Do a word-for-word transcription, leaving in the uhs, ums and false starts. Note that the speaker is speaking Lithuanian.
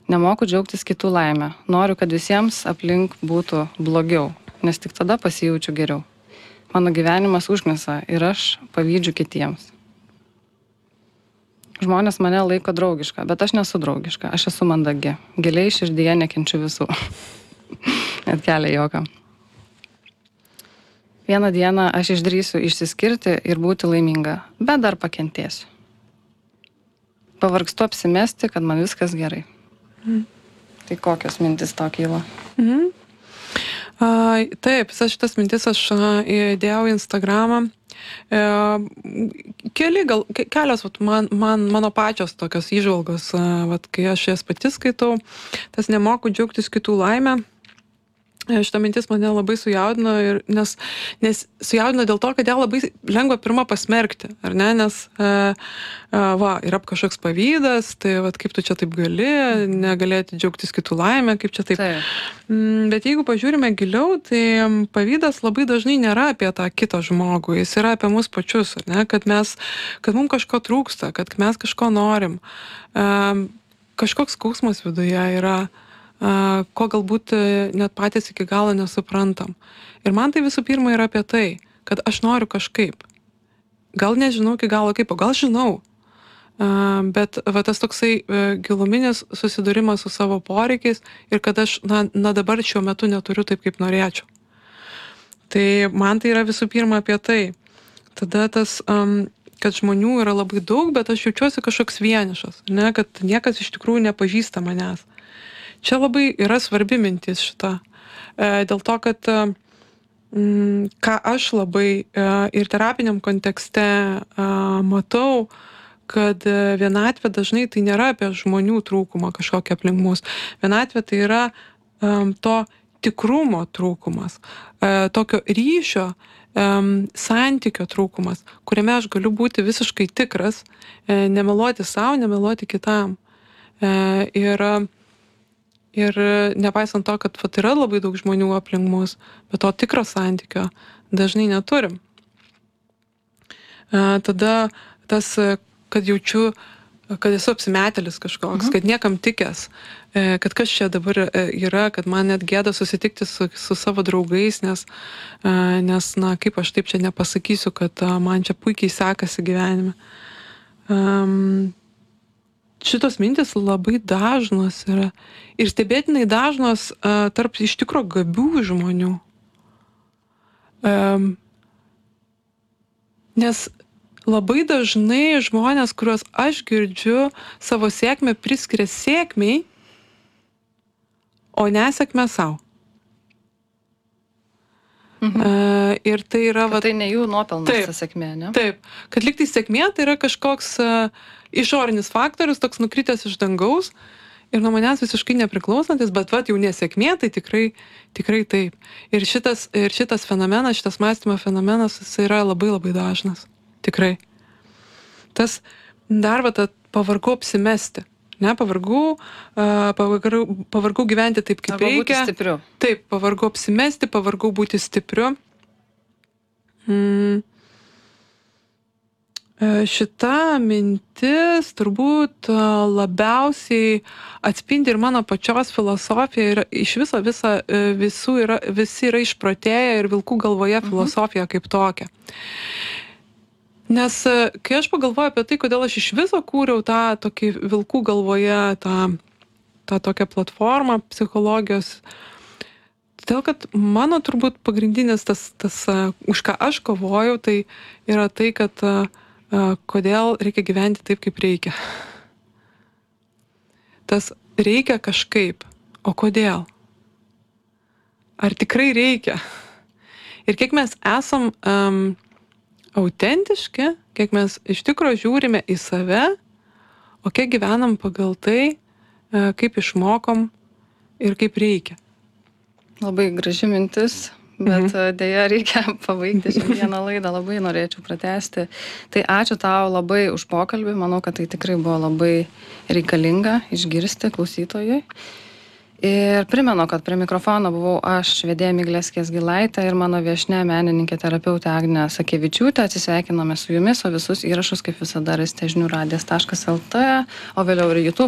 Nemoku džiaugtis kitų laimę. Noriu, kad visiems aplink būtų blogiau, nes tik tada pasijaučiu geriau. Mano gyvenimas užknisa ir aš pavydžiu kitiems. Žmonės mane laiko draugiška, bet aš nesu draugiška, aš esu mandagi. Giliai širdyje nekenčiu visų. Net kelia juoką. Vieną dieną aš išdrįsiu išsiskirti ir būti laiminga, bet dar pakentėsiu. Pavargstu apsimesti, kad man viskas gerai. Mm. Tai kokios mintis to kyla? Mhm. A, taip, visas šitas mintis aš a, įdėjau į Instagramą. E, keli, gal, ke, kelios vat, man, man, mano pačios tokios įžvalgos, a, vat, kai aš jas pati skaitau, tas nemoku džiaugtis kitų laimę. Šita mintis mane labai sujaudino, ir, nes, nes sujaudino dėl to, kad ją labai lengva pirmą pasmerkti, ar ne, nes e, e, va, yra kažkoks pavydas, tai va, kaip tu čia taip gali, negalėti džiaugtis kitų laimę, kaip čia taip. Taip. Bet jeigu pažiūrime giliau, tai pavydas labai dažnai nėra apie tą kitą žmogų, jis yra apie mus pačius, ar ne, kad mes, kad mums kažko trūksta, kad mes kažko norim. E, kažkoks skausmas viduje yra, Uh, ko galbūt net patys iki galo nesuprantam. Ir man tai visų pirma yra apie tai, kad aš noriu kažkaip. Gal nežinau iki galo kaip, o gal žinau. Uh, bet va, tas toksai uh, giluminis susidūrimas su savo poreikiais ir kad aš na, na dabar šiuo metu neturiu taip, kaip norėčiau. Tai man tai yra visų pirma apie tai. Tada tas, um, kad žmonių yra labai daug, bet aš jaučiuosi kažkoks vienišas, ne? Kad niekas iš tikrųjų nepažįsta manęs. Čia labai yra svarbi mintis šita. E, dėl to, kad mm, ką aš labai e, ir terapiniam kontekste e, matau, kad vienatvė dažnai tai nėra apie žmonių trūkumą kažkokią aplink mus. Vienatvė tai yra e, to tikrumo trūkumas, e, tokio ryšio, e, santykio trūkumas, kuriame aš galiu būti visiškai tikras, e, nemeluoti savo, nemeluoti kitam. E, ir Ir nepaisant to, kad vat, yra labai daug žmonių aplink mus, bet to tikro santykio dažnai neturim. E, tada tas, kad jaučiu, kad esu apsimetėlis kažkoks, mhm. kad niekam tikęs, e, kad kas čia dabar yra, kad man net gėda susitikti su, su savo draugais, nes, e, nes, na, kaip aš taip čia nepasakysiu, kad a, man čia puikiai sekasi gyvenime. Um, Šitos mintis labai dažnos yra ir stebėtinai dažnos uh, tarp iš tikro gabių žmonių. Um, nes labai dažnai žmonės, kuriuos aš girdžiu, savo sėkmę priskiria sėkmei, o nesėkmę savo. Mhm. Uh, ir tai yra... Kad tai ne jų nuopelnas ta sėkmė, ne? Taip, kad lyg tai sėkmė tai yra kažkoks uh, išorinis faktorius, toks nukritęs iš dangaus ir nuo manęs visiškai nepriklausantis, bet vat jau nesėkmė, tai tikrai, tikrai taip. Ir šitas, ir šitas fenomenas, šitas mąstymo fenomenas, jis yra labai labai dažnas. Tikrai. Tas dar va, ta pavargu apsimesti. Ne, pavargu, uh, pavargu, pavargu gyventi taip, kaip Arba reikia. Būti stipriu. Taip, pavargu apsimesti, pavargu būti stipriu. Mm. Šita mintis turbūt labiausiai atspindi ir mano pačios filosofiją ir iš viso visa, visų yra, visi yra išprotėję ir vilkų galvoje filosofija kaip tokia. Nes kai aš pagalvoju apie tai, kodėl aš iš viso kūriau tą tokį vilkų galvoje, tą, tą tokią platformą psichologijos, todėl kad mano turbūt pagrindinis tas, tas, už ką aš kovojau, tai yra tai, kad kodėl reikia gyventi taip, kaip reikia. Tas reikia kažkaip, o kodėl? Ar tikrai reikia? Ir kiek mes esam um, autentiški, kiek mes iš tikro žiūrime į save, o kiek gyvenam pagal tai, uh, kaip išmokom ir kaip reikia. Labai graži mintis. Bet mhm. dėja reikia pabaigti šiandieną laidą, labai norėčiau pratęsti. Tai ačiū tau labai už pokalbį, manau, kad tai tikrai buvo labai reikalinga išgirsti klausytojui. Ir primenu, kad prie mikrofono buvau aš, vedėja Miglė Skiesgilaitė ir mano viešnia menininkė terapeutė Agnė Sakevičiūtė. Atsisveikiname su jumis, o visus įrašus kaip visada rasite žinių radijas taškas el tė, o vėliau ir YouTube.